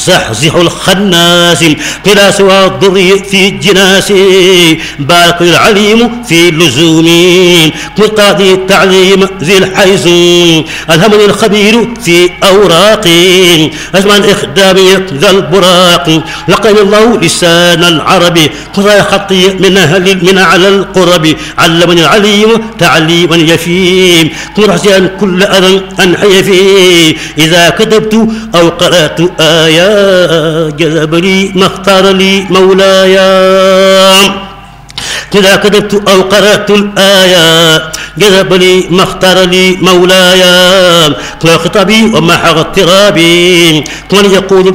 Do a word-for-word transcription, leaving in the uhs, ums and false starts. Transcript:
زحزح الخناس بلا سوى الضر في الجناس بارك العليم في اللزوم مقاضي التعليم ذي الحيز الهمن الخبير في أوراق أزمع الإخدام ذا البراق لقن الله لسان العرب قضى خطي من أهل من على القرب علمني العليم تعليما يفيم مرحسن كل أذى أنحي فيه إذا كتبت أو قرأت آيات جذب لي ما اختار لي مولاي إذا كتبت أو قرأت الآيات جذب لي ما اختار لي مولاي خطبي ومحى اضطرابي ومن يقول